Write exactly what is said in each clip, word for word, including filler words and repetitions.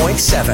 point seven.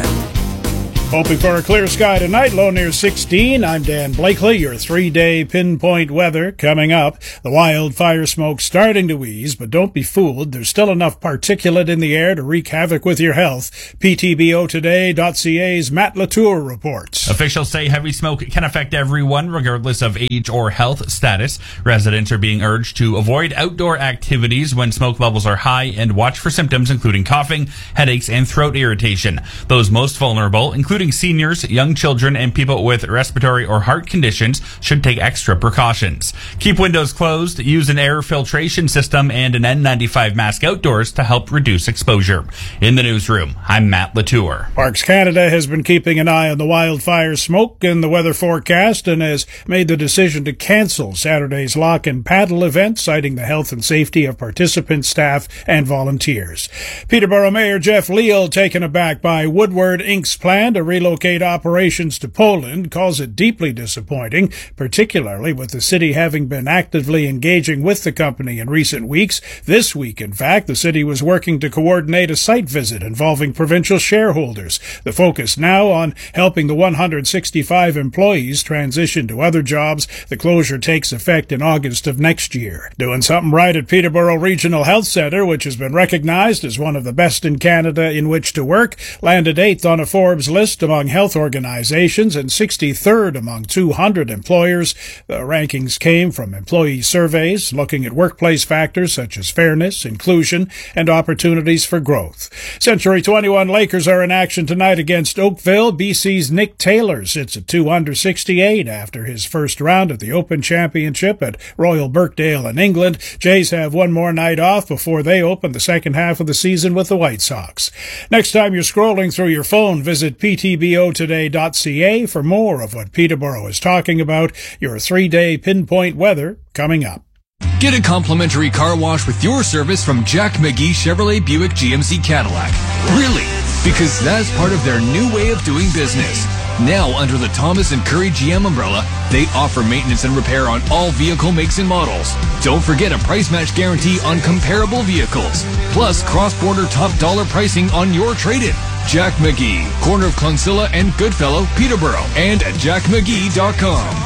Hoping for a clear sky tonight, low near sixteen. I'm Dan Blakely. Your three-day pinpoint weather coming up. The wildfire smoke starting to ease, but don't be fooled. There's still enough particulate in the air to wreak havoc with your health. P T B O today dot C A's Matt Latour reports. Officials say heavy smoke can affect everyone, regardless of age or health status. Residents are being urged to avoid outdoor activities when smoke levels are high and watch for symptoms including coughing, headaches, and throat irritation. Those most vulnerable, including Including seniors, young children, and people with respiratory or heart conditions, should take extra precautions. Keep windows closed, use an air filtration system, and an N ninety-five mask outdoors to help reduce exposure. In the newsroom, I'm Matt Latour. Parks Canada has been keeping an eye on the wildfire smoke in the weather forecast and has made the decision to cancel Saturday's lock and paddle event, citing the health and safety of participants, staff, and volunteers. Peterborough Mayor Jeff Leal, taken aback by Woodward Incorporated's plan to relocate operations to Poland, calls it deeply disappointing, particularly with the city having been actively engaging with the company in recent weeks. This week, in fact, the city was working to coordinate a site visit involving provincial shareholders. The focus now on helping the one hundred sixty-five employees transition to other jobs. The closure takes effect in August of next year. Doing something right at Peterborough Regional Health Centre, which has been recognized as one of the best in Canada in which to work, landed eighth on a Forbes list among health organizations and sixty-third among two hundred employers. The rankings came from employee surveys looking at workplace factors such as fairness, inclusion, and opportunities for growth. Century twenty-one Lakers are in action tonight against Oakville. B C's Nick Taylor sits at two under sixty-eight after his first round of the Open Championship at Royal Birkdale in England. Jays have one more night off before they open the second half of the season with the White Sox. Next time you're scrolling through your phone, visit P T B O today dot C A for more of what Peterborough is talking about. Your three-day pinpoint weather coming up. Get a complimentary car wash with your service from Jack McGee Chevrolet Buick G M C Cadillac. Really? Because that's part of their new way of doing business. Now, under the Thomas and Curry G M umbrella, they offer maintenance and repair on all vehicle makes and models. Don't forget a price match guarantee on comparable vehicles. Plus, cross-border top dollar pricing on your trade-in. Jack McGee, corner of Clonsilla and Goodfellow, Peterborough, and at jack mcgee dot com.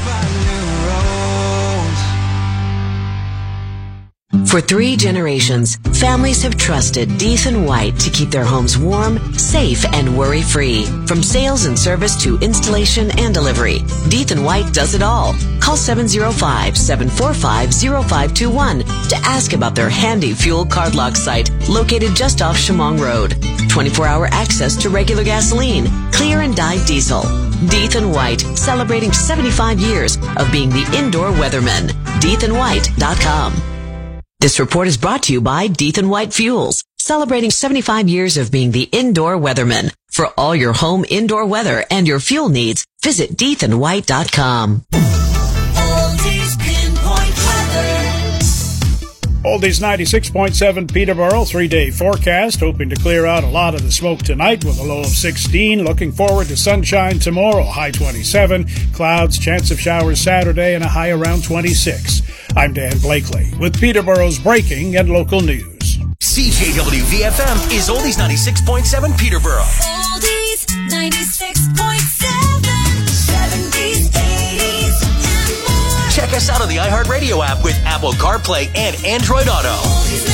For three generations, families have trusted Deathan White to keep their homes warm, safe, and worry-free. From sales and service to installation and delivery, Deathan White does it all. Call seven oh five, seven four five, oh five two one to ask about their handy fuel card lock site located just off Shamong Road. twenty-four hour access to regular gasoline, clear and dyed diesel. Deathan White, celebrating seventy-five years of being the indoor weatherman. Deathan White dot com. This report is brought to you by Deathan White Fuels, celebrating seventy-five years of being the indoor weatherman. For all your home indoor weather and your fuel needs, visit Deathan White dot com. Oldies Pinpoint Weather. Oldies ninety-six point seven Peterborough, three-day forecast, hoping to clear out a lot of the smoke tonight with a low of sixteen. Looking forward to sunshine tomorrow, high twenty-seven. Clouds, chance of showers Saturday, and a high around twenty-six. I'm Dan Blakely with Peterborough's breaking and local news. C J W V F M is Oldies ninety-six point seven Peterborough. Oldies ninety-six point seven, seventies, eighties, and more. Check us out on the iHeartRadio app with Apple CarPlay and Android Auto.